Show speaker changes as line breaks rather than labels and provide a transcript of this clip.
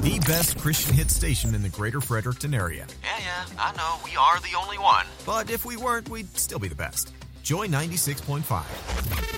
The best Christian hit station in the greater Fredericton area.
Yeah, I know. We are the only one.
But if we weren't, we'd still be the best. Joy 96.5.